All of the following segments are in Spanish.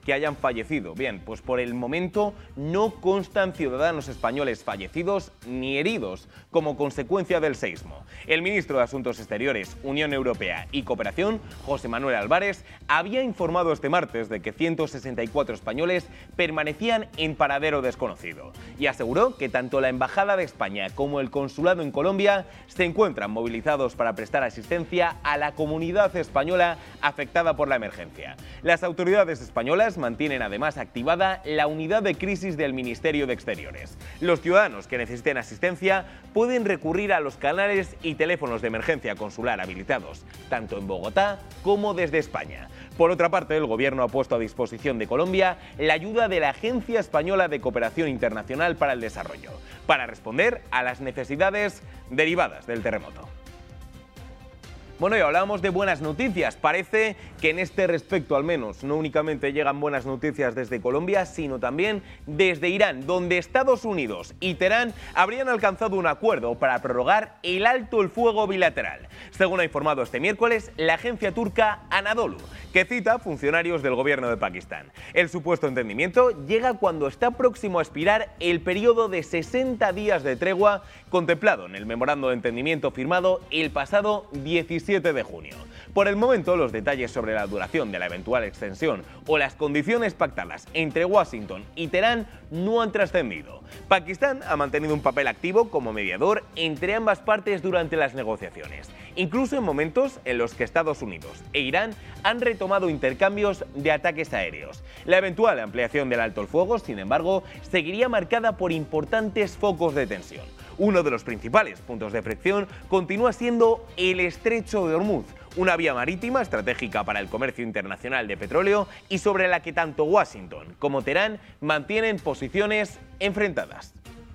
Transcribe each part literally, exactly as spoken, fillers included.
que hayan fallecido. Bien, pues por el momento no constan ciudadanos españoles fallecidos ni heridos como consecuencia del seísmo. El ministro de Asuntos Exteriores, Unión Europea y Cooperación, José Manuel Álvarez, había informado este martes de que ciento sesenta y cuatro españoles permanecían en paradero desconocido y aseguró que tanto la Embajada de España como el Consulado en Colombia se encuentran movilizados para prestar asistencia a la comunidad española afectada por la emergencia. Las autoridades españolas mantienen además activada la unidad de crisis del Ministerio de Exteriores. Los ciudadanos que necesiten asistencia pueden recurrir a los canales y teléfonos de emergencia consular habilitados, tanto en Bogotá como desde España. Por otra parte, el Gobierno ha puesto a disposición de Colombia la ayuda de la Agencia Española de Cooperación Internacional para el Desarrollo, para responder a las necesidades derivadas del terremoto. Bueno, y hablamos de buenas noticias. Parece que en este respecto al menos no únicamente llegan buenas noticias desde Colombia, sino también desde Irán, donde Estados Unidos y Teherán habrían alcanzado un acuerdo para prorrogar el alto el fuego bilateral. Según ha informado este miércoles la agencia turca Anadolu, que cita funcionarios del gobierno de Pakistán. El supuesto entendimiento llega cuando está próximo a expirar el periodo de sesenta días de tregua contemplado en el memorando de entendimiento firmado el pasado diecisiete de junio. Por el momento, los detalles sobre la duración de la eventual extensión o las condiciones pactadas entre Washington y Teherán no han trascendido. Pakistán ha mantenido un papel activo como mediador entre ambas partes durante las negociaciones, incluso en momentos en los que Estados Unidos e Irán han retomado intercambios de ataques aéreos. La eventual ampliación del alto el fuego, sin embargo, seguiría marcada por importantes focos de tensión. Uno de los principales puntos de fricción continúa siendo el Estrecho de Hormuz, una vía marítima estratégica para el comercio internacional de petróleo y sobre la que tanto Washington como Teherán mantienen posiciones enfrentadas.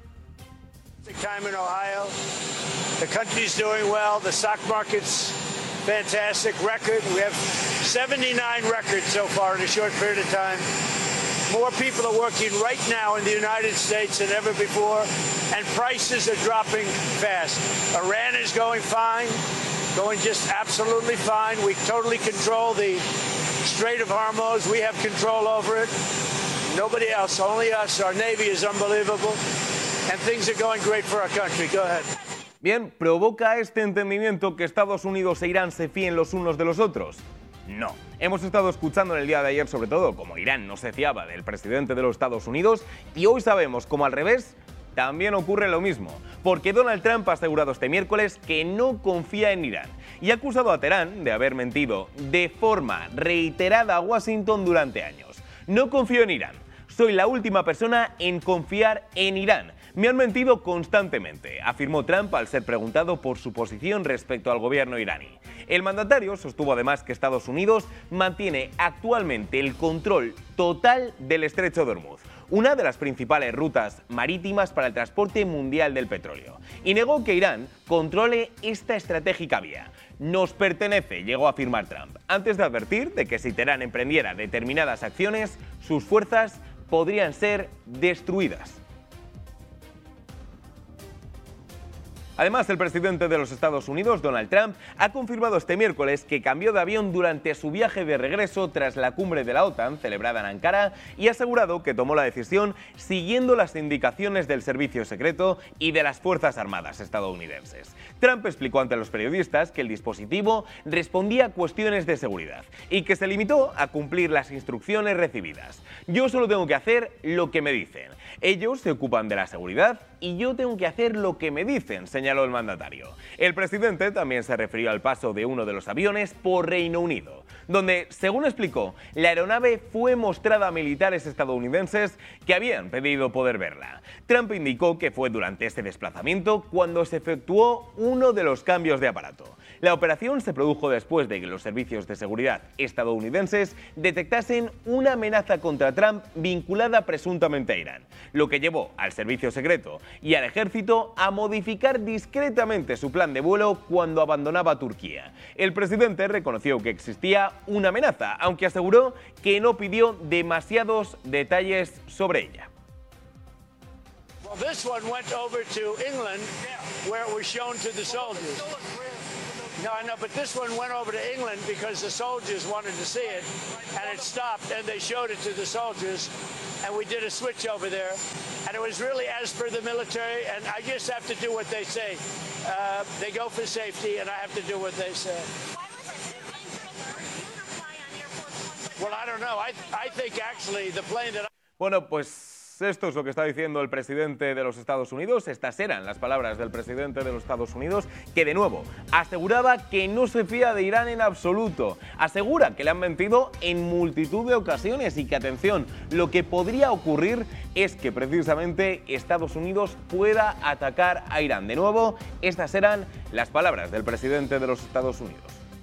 The country's doing well. The stock market's fantastic record. We have seventy-nine records so far in a short period of time. More people are working right now in the United States than ever before, and prices are dropping fast. Iran is going fine, going just absolutely fine. We totally control the Strait of Hormuz. We have control over it. Nobody else, only us. Our Navy is unbelievable, and things are going great for our country. Go ahead. Bien, ¿provoca este entendimiento que Estados Unidos e Irán se fíen los unos de los otros? No. Hemos estado escuchando en el día de ayer, sobre todo, cómo Irán no se fiaba del presidente de los Estados Unidos, y hoy sabemos cómo al revés también ocurre lo mismo, porque Donald Trump ha asegurado este miércoles que no confía en Irán y ha acusado a Teherán de haber mentido de forma reiterada a Washington durante años. No confío en Irán. Soy la última persona en confiar en Irán. Me han mentido constantemente, afirmó Trump al ser preguntado por su posición respecto al gobierno iraní. El mandatario sostuvo además que Estados Unidos mantiene actualmente el control total del Estrecho de Hormuz, una de las principales rutas marítimas para el transporte mundial del petróleo, y negó que Irán controle esta estratégica vía. Nos pertenece, llegó a afirmar Trump, antes de advertir de que si Teherán emprendiera determinadas acciones, sus fuerzas podrían ser destruidas. Además, el presidente de los Estados Unidos, Donald Trump, ha confirmado este miércoles que cambió de avión durante su viaje de regreso tras la cumbre de la OTAN celebrada en Ankara y ha asegurado que tomó la decisión siguiendo las indicaciones del servicio secreto y de las Fuerzas Armadas estadounidenses. Trump explicó ante los periodistas que el dispositivo respondía a cuestiones de seguridad y que se limitó a cumplir las instrucciones recibidas. Yo solo tengo que hacer lo que me dicen. Ellos se ocupan de la seguridad y yo tengo que hacer lo que me dicen, señaló el mandatario. El presidente también se refirió al paso de uno de los aviones por Reino Unido, donde, según explicó, la aeronave fue mostrada a militares estadounidenses que habían pedido poder verla. Trump indicó que fue durante este desplazamiento cuando se efectuó uno de los cambios de aparato. La operación se produjo después de que los servicios de seguridad estadounidenses detectasen una amenaza contra Trump vinculada presuntamente a Irán, lo que llevó al servicio secreto y al ejército a modificar discretamente su plan de vuelo cuando abandonaba Turquía. El presidente reconoció que existía una amenaza, aunque aseguró que no pidió demasiados detalles sobre ella. Well, this one went over to England, where it was shown to the soldiers. No, I know, but this one went over to England because the soldiers wanted to see it, and it stopped, and they showed it to the soldiers, and we did a switch over there, and it was really as per the military, and I just have to do what they say. Uh, they go for safety, and I have to do what they say. Well, I don't know. I, I think actually the plane that I... Bueno, pues esto es lo que está diciendo el presidente de los Estados Unidos. Estas eran las palabras del presidente de los Estados Unidos, que de nuevo aseguraba que no se fía de Irán en absoluto. Asegura que le han mentido en multitud de ocasiones y que, atención, lo que podría ocurrir es que precisamente Estados Unidos pueda atacar a Irán. De nuevo, estas eran las palabras del presidente de los Estados Unidos.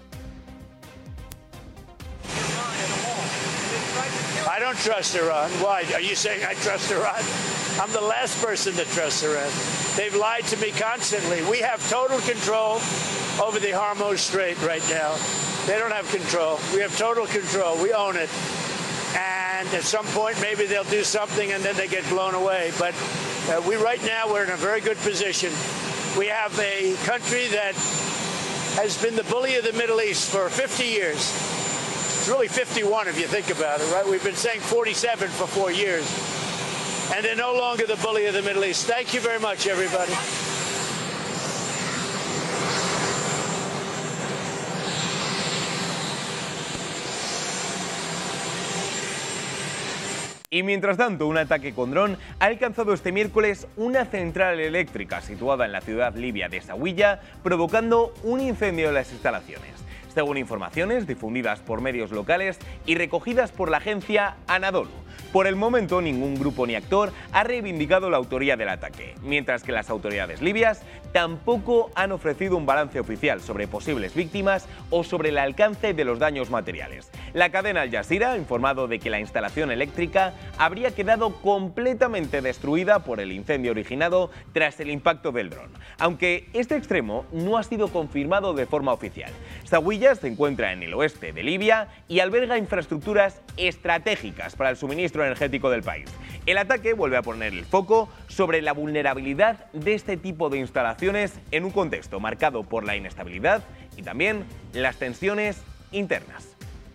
I don't trust Iran. Why? Are you saying I trust Iran? I'm the last person to trust Iran. They've lied to me constantly. We have total control over the Hormuz Strait right now. They don't have control. We have total control. We own it. And at some point, maybe they'll do something and then they get blown away. But uh, we right now, we're in a very good position. We have a country that has been the bully of the Middle East for fifty years. It's really fifty-one if you think about it, right? We've been saying forty-seven for four years. And they're no longer the bully of the Middle East. Thank you very much, everybody. Y mientras tanto, un ataque con dron ha alcanzado este miércoles una central eléctrica situada en la ciudad libia de Zawiya, provocando un incendio en las instalaciones. Según informaciones difundidas por medios locales y recogidas por la agencia Anadolu. Por el momento, ningún grupo ni actor ha reivindicado la autoría del ataque, mientras que las autoridades libias tampoco han ofrecido un balance oficial sobre posibles víctimas o sobre el alcance de los daños materiales. La cadena Al Jazeera ha informado de que la instalación eléctrica habría quedado completamente destruida por el incendio originado tras el impacto del dron, aunque este extremo no ha sido confirmado de forma oficial. Zawiya se encuentra en el oeste de Libia y alberga infraestructuras estratégicas para el suministro energético del país. El ataque vuelve a poner el foco sobre la vulnerabilidad de este tipo de instalaciones en un contexto marcado por la inestabilidad y también las tensiones internas.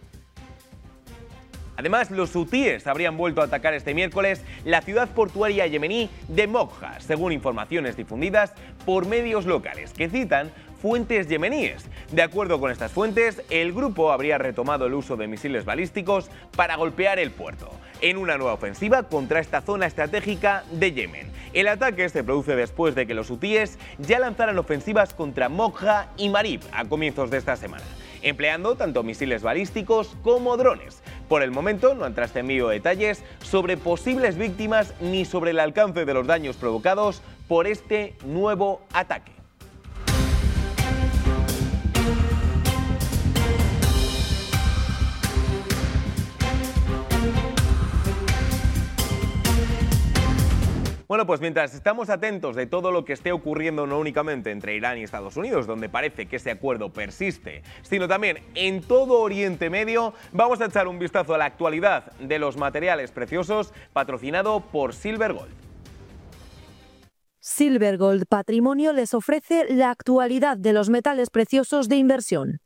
Además, los hutíes habrían vuelto a atacar este miércoles la ciudad portuaria yemení de Mokha, según informaciones difundidas por medios locales que citan fuentes yemeníes. De acuerdo con estas fuentes, el grupo habría retomado el uso de misiles balísticos para golpear el puerto, en una nueva ofensiva contra esta zona estratégica de Yemen. El ataque se produce después de que los hutíes ya lanzaran ofensivas contra Mokha y Marib a comienzos de esta semana, empleando tanto misiles balísticos como drones. Por el momento no han trascendido detalles sobre posibles víctimas ni sobre el alcance de los daños provocados por este nuevo ataque. Bueno, pues mientras estamos atentos de todo lo que esté ocurriendo no únicamente entre Irán y Estados Unidos, donde parece que ese acuerdo persiste, sino también en todo Oriente Medio, vamos a echar un vistazo a la actualidad de los materiales preciosos, patrocinado por Silver Gold. Silver Gold Patrimonio les ofrece la actualidad de los metales preciosos de inversión.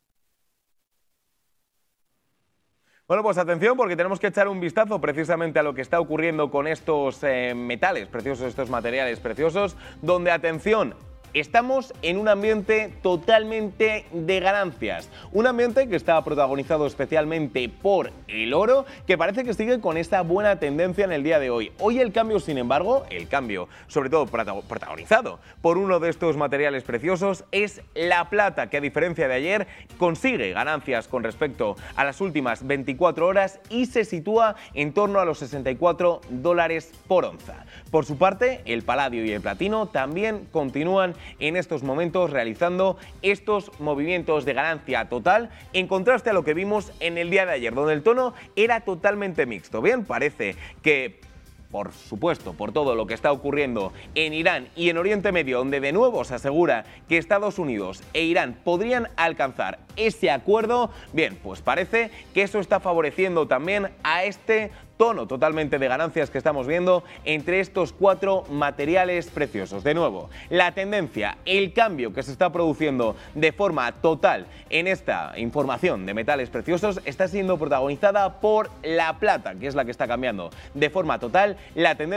Bueno, pues atención, porque tenemos que echar un vistazo precisamente a lo que está ocurriendo con estos eh, metales preciosos, estos materiales preciosos, donde, atención, estamos en un ambiente totalmente de ganancias. Un ambiente que está protagonizado especialmente por el oro, que parece que sigue con esta buena tendencia en el día de hoy. Hoy el cambio, sin embargo, el cambio sobre todo protagonizado por uno de estos materiales preciosos, es la plata, que a diferencia de ayer consigue ganancias con respecto a las últimas veinticuatro horas y se sitúa en torno a los sesenta y cuatro dólares por onza. Por su parte, el paladio y el platino también continúan en estos momentos realizando estos movimientos de ganancia total, en contraste a lo que vimos en el día de ayer, donde el tono era totalmente mixto. Bien, parece que, por supuesto, por todo lo que está ocurriendo en Irán y en Oriente Medio, donde de nuevo se asegura que Estados Unidos e Irán podrían alcanzar ese acuerdo, bien, pues parece que eso está favoreciendo también a este tono totalmente de ganancias que estamos viendo entre estos cuatro materiales preciosos. De nuevo, la tendencia, el cambio que se está produciendo de forma total en esta información de metales preciosos está siendo protagonizada por la plata, que es la que está cambiando de forma total la tendencia